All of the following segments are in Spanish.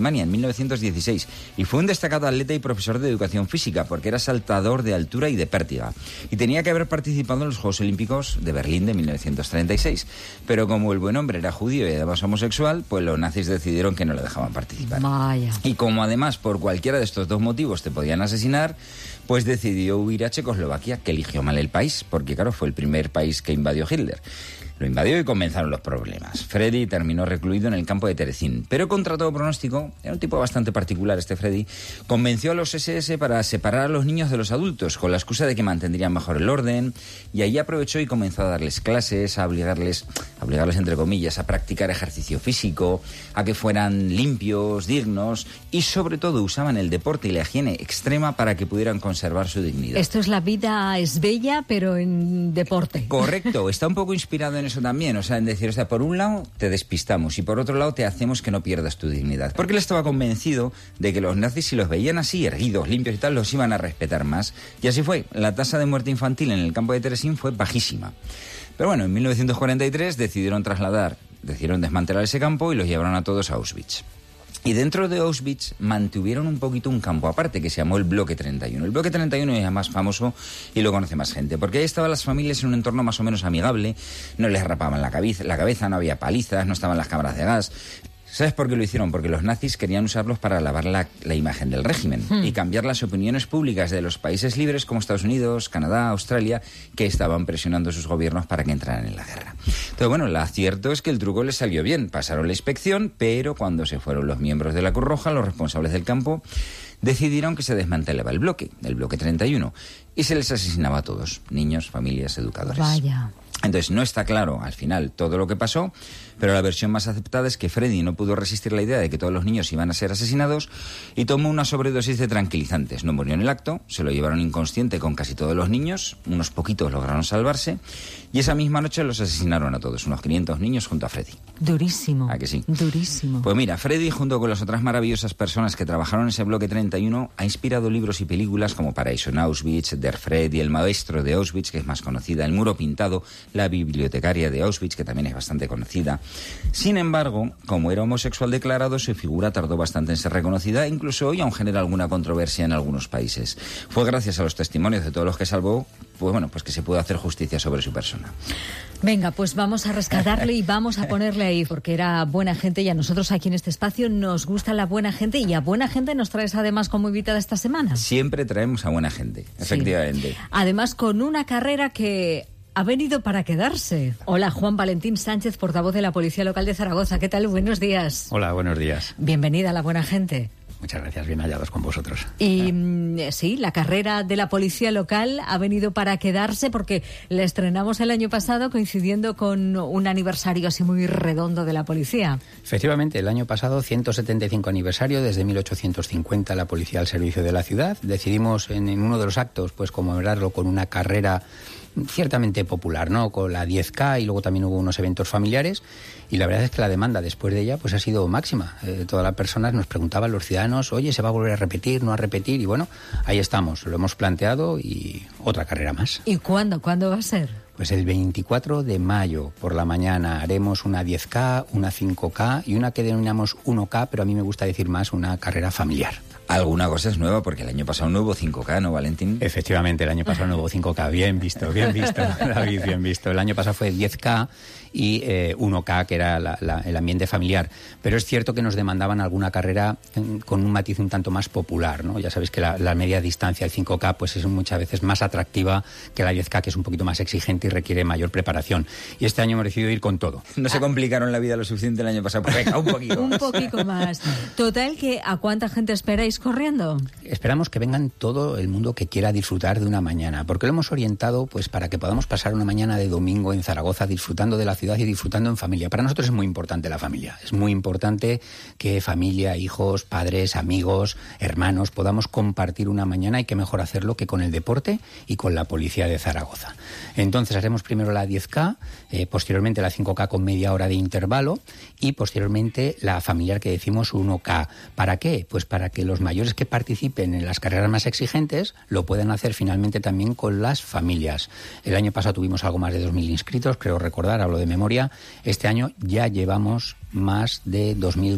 Alemania, en 1916, y fue un destacado atleta y profesor de educación física, porque era saltador de altura y de pértiga, y tenía que haber participado en los Juegos Olímpicos de Berlín de 1936, pero como el buen hombre era judío y además homosexual, pues los nazis decidieron que no le dejaban participar. Vaya. Y como además por cualquiera de estos dos motivos te podían asesinar, pues decidió huir a Checoslovaquia, que eligió mal el país, porque claro, fue el primer país que invadió Hitler. Lo invadió y comenzaron los problemas. Freddy terminó recluido en el campo de Terezín, pero contra todo pronóstico, era un tipo bastante particular este Freddy, convenció a los SS para separar a los niños de los adultos, con la excusa de que mantendrían mejor el orden, y ahí aprovechó y comenzó a darles clases, a obligarles entre comillas, a practicar ejercicio físico, a que fueran limpios, dignos, y sobre todo usaban el deporte y la higiene extrema para que pudieran conservar su dignidad. Esto es la vida es bella, pero en deporte. Correcto, está un poco inspirado en eso también, o sea, en decir, o sea, por un lado te despistamos y por otro lado te hacemos que no pierdas tu dignidad. Porque él estaba convencido de que los nazis, si los veían así, erguidos, limpios y tal, los iban a respetar más. Y así fue. La tasa de muerte infantil en el campo de Terezín fue bajísima. Pero bueno, en 1943 decidieron desmantelar ese campo y los llevaron a todos a Auschwitz. Y dentro de Auschwitz mantuvieron un poquito un campo aparte que se llamó el Bloque 31. El Bloque 31 es más famoso y lo conoce más gente, porque ahí estaban las familias en un entorno más o menos amigable, no les rapaban la cabeza, no había palizas, no estaban las cámaras de gas. ¿Sabes por qué lo hicieron? Porque los nazis querían usarlos para lavar la imagen del régimen y cambiar las opiniones públicas de los países libres como Estados Unidos, Canadá, Australia, que estaban presionando a sus gobiernos para que entraran en la guerra. Entonces, bueno, lo cierto es que el truco les salió bien. Pasaron la inspección, pero cuando se fueron los miembros de la Cruz Roja, los responsables del campo, decidieron que se desmantelaba el bloque 31, y se les asesinaba a todos, niños, familias, educadores. Vaya. Entonces, no está claro al final todo lo que pasó, pero la versión más aceptada es que Freddy no pudo resistir la idea de que todos los niños iban a ser asesinados y tomó una sobredosis de tranquilizantes. No murió en el acto, se lo llevaron inconsciente con casi todos los niños, unos poquitos lograron salvarse, y esa misma noche los asesinaron a todos, unos 500 niños junto a Freddy. Durísimo. ¿A que sí? Durísimo. Pues mira, Freddy, junto con las otras maravillosas personas que trabajaron en ese Bloque 31, ha inspirado libros y películas como Paraíso en Auschwitz, Der Freddy, El Maestro de Auschwitz, que es más conocida, El Muro Pintado, La Bibliotecaria de Auschwitz, que también es bastante conocida. Sin embargo, como era homosexual declarado, su figura tardó bastante en ser reconocida, incluso hoy aún genera alguna controversia en algunos países. Fue gracias a los testimonios de todos los que salvó, pues que se pudo hacer justicia sobre su persona. Venga, pues vamos a rescatarle y vamos a ponerle ahí, porque era buena gente y a nosotros aquí en este espacio nos gusta la buena gente, y a buena gente nos traes además como invitada esta semana. Siempre traemos a buena gente, efectivamente. Sí. Además con una carrera que ha venido para quedarse. Hola, Juan Valentín Sánchez, portavoz de la Policía Local de Zaragoza. ¿Qué tal? Buenos días. Hola, buenos días. Bienvenida a la buena gente. Muchas gracias, bien hallados con vosotros. Y sí, la carrera de la Policía Local ha venido para quedarse, porque la estrenamos el año pasado coincidiendo con un aniversario así muy redondo de la policía. Efectivamente, el año pasado, 175 aniversario, desde 1850 la policía al servicio de la ciudad. Decidimos en uno de los actos pues conmemorarlo con una carrera ciertamente popular, ¿no? Con la 10K, y luego también hubo unos eventos familiares, y la verdad es que la demanda después de ella pues ha sido máxima. Todas las personas nos preguntaban, los ciudadanos, oye, ¿se va a volver a repetir, no a repetir? Y bueno, ahí estamos, lo hemos planteado, y otra carrera más. ¿Y cuándo? ¿Cuándo va a ser? Pues el 24 de mayo por la mañana haremos una 10K, una 5K y una que denominamos 1K, pero a mí me gusta decir más una carrera familiar. Alguna cosa es nueva, porque el año pasado no hubo 5K, ¿no, Valentín? Efectivamente, el año pasado no hubo 5K. Bien visto, David, bien visto. El año pasado fue 10K y 1K, que era el ambiente familiar. Pero es cierto que nos demandaban alguna carrera con un matiz un tanto más popular, ¿no? Ya sabéis que la media distancia, el 5K, pues es muchas veces más atractiva que la 10K, que es un poquito más exigente y requiere mayor preparación. Y este año hemos decidido ir con todo. No se complicaron la vida lo suficiente el año pasado. Pues venga, un poquito más. Un poquito más. Total, que ¿a cuánta gente esperáis corriendo? Esperamos que vengan todo el mundo que quiera disfrutar de una mañana, porque lo hemos orientado pues para que podamos pasar una mañana de domingo en Zaragoza disfrutando de la ciudad y disfrutando en familia. Para nosotros es muy importante la familia. Es muy importante que familia, hijos, padres, amigos, hermanos podamos compartir una mañana, y qué mejor hacerlo que con el deporte y con la policía de Zaragoza. Entonces haremos primero la 10K, posteriormente la 5K con media hora de intervalo, y posteriormente la familiar que decimos 1K. ¿Para qué? Pues para que los mayores que participen participen en las carreras más exigentes lo pueden hacer finalmente también con las familias. El año pasado tuvimos algo más de 2.000 inscritos, creo recordar, hablo de memoria. Este año ya llevamos más de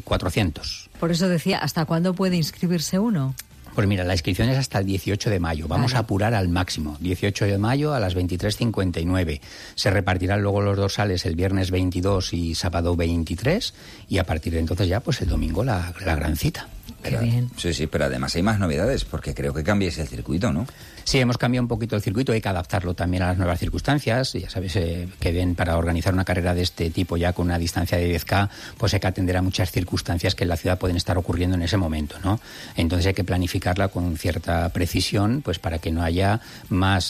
2.400. Por eso decía, ¿hasta cuándo puede inscribirse uno? Pues mira, la inscripción es hasta el 18 de mayo. Vamos a apurar al máximo. 18 de mayo a las 23:59. Se repartirán luego los dorsales el viernes 22 y sábado 23. Y a partir de entonces ya, pues el domingo la gran cita. Qué bien. Sí, pero además hay más novedades, porque creo que cambies el circuito, ¿no? Sí, hemos cambiado un poquito el circuito, hay que adaptarlo también a las nuevas circunstancias. Ya sabes que bien, para organizar una carrera de este tipo ya con una distancia de 10K, pues hay que atender a muchas circunstancias que en la ciudad pueden estar ocurriendo en ese momento, ¿no? Entonces hay que planificarla con cierta precisión, pues para que no haya más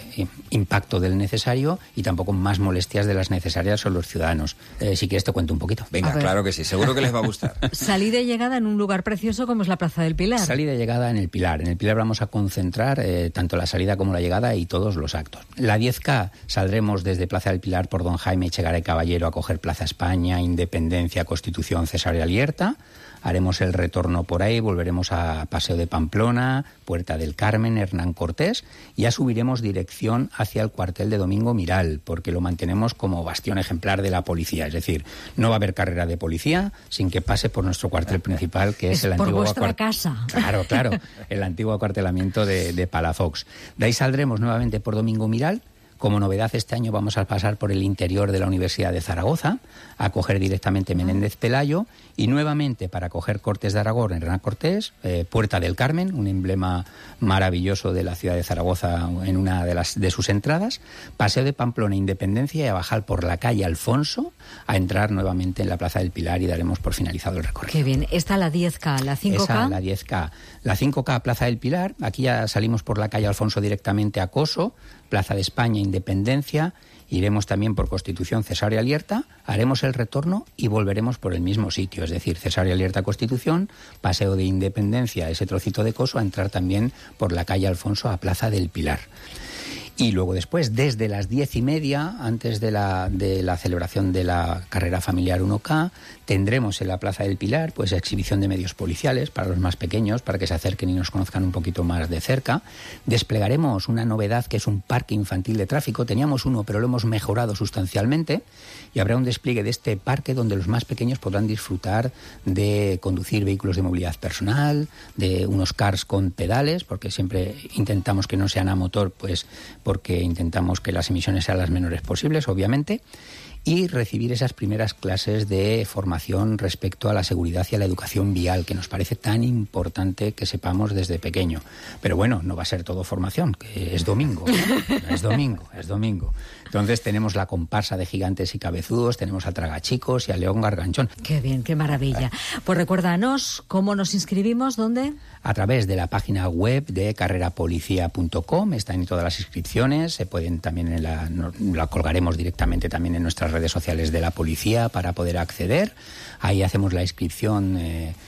impacto del necesario y tampoco más molestias de las necesarias sobre los ciudadanos. Si quieres te cuento un poquito. Venga, claro que sí, seguro que les va a gustar. Salida y llegada en un lugar precioso como es la Plaza del Pilar. Salida y llegada en el Pilar. En el Pilar vamos a concentrar tanto la salida como la llegada y todos los actos. La 10K saldremos desde Plaza del Pilar por Don Jaime Echegaray Caballero a coger Plaza España, Independencia, Constitución, Cesáreo Alierta. Haremos el retorno por ahí, volveremos a Paseo de Pamplona, Puerta del Carmen, Hernán Cortés, y ya subiremos dirección hacia el cuartel de Domingo Miral, porque lo mantenemos como bastión ejemplar de la policía. Es decir, no va a haber carrera de policía sin que pase por nuestro cuartel principal, que es el antiguo... por vuestra casa. Claro, el antiguo acuartelamiento de Palafox. De ahí saldremos nuevamente por Domingo Miral. Como novedad, este año vamos a pasar por el interior de la Universidad de Zaragoza, a coger directamente Menéndez Pelayo, y nuevamente para coger Cortes de Aragón, Hernán Cortés, Puerta del Carmen, un emblema maravilloso de la ciudad de Zaragoza en una de sus entradas, Paseo de Pamplona, Independencia, y a bajar por la calle Alfonso, a entrar nuevamente en la Plaza del Pilar y daremos por finalizado el recorrido. Qué bien. Esta la 10K, la 5K. Esa, la 10K. La 5K, Plaza del Pilar. Aquí ya salimos por la calle Alfonso directamente a Coso, Plaza de España, Independencia. Iremos también por Constitución, Cesáreo Alierta, haremos el retorno y volveremos por el mismo sitio, es decir, Cesáreo Alierta, Constitución, Paseo de Independencia, ese trocito de Coso, a entrar también por la calle Alfonso a Plaza del Pilar. Y luego después, desde las 10:30, antes de la celebración de la carrera familiar 1K, tendremos en la Plaza del Pilar pues exhibición de medios policiales para los más pequeños, para que se acerquen y nos conozcan un poquito más de cerca. Desplegaremos una novedad que es un parque infantil de tráfico. Teníamos uno, pero lo hemos mejorado sustancialmente, y habrá un despliegue de este parque donde los más pequeños podrán disfrutar de conducir vehículos de movilidad personal, de unos cars con pedales, porque siempre intentamos que no sean a motor, pues porque intentamos que las emisiones sean las menores posibles, obviamente, y recibir esas primeras clases de formación respecto a la seguridad y a la educación vial, que nos parece tan importante que sepamos desde pequeño. Pero bueno, no va a ser todo formación, que es domingo, ¿no? Es domingo. Entonces tenemos la comparsa de gigantes y cabezudos, tenemos a Tragachicos y a León Garganchón. Qué bien, qué maravilla. Pues recuérdanos cómo nos inscribimos, ¿dónde? A través de la página web de carrerapolicia.com, están todas las inscripciones, se pueden también la colgaremos directamente también en nuestras redes sociales de la policía para poder acceder. Ahí hacemos la inscripción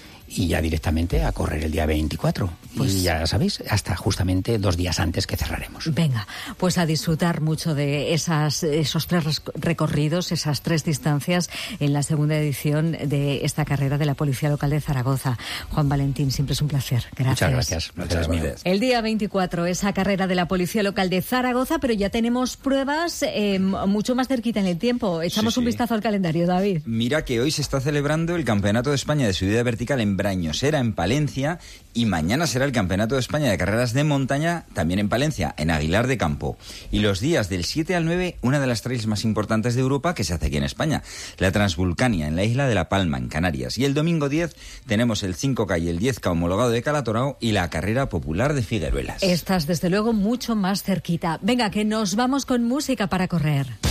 y ya directamente a correr el día 24. Pues, y ya sabéis, hasta justamente 2 días antes que cerraremos. Venga, pues a disfrutar mucho de esos 3 recorridos, esas 3 distancias en la segunda edición de esta carrera de la Policía Local de Zaragoza. Juan Valentín, siempre es un placer. Gracias. Muchas gracias. El día 24, esa carrera de la Policía Local de Zaragoza, pero ya tenemos pruebas mucho más cerquita en el tiempo. Echamos un vistazo al calendario, David. Mira que hoy se está celebrando el Campeonato de España de Subida Vertical en Brañosera, en Palencia, y mañana será el Campeonato de España de Carreras de Montaña, también en Palencia, en Aguilar de Campo. Y los días del 7 al 9, una de las trails más importantes de Europa que se hace aquí en España, la Transvulcania, en la isla de La Palma, en Canarias. Y el domingo 10 tenemos el 5K y el 10K homologado de Calatorao y la Carrera Popular de Figueruelas. Estás, desde luego, mucho más cerquita. Venga, que nos vamos con música para correr.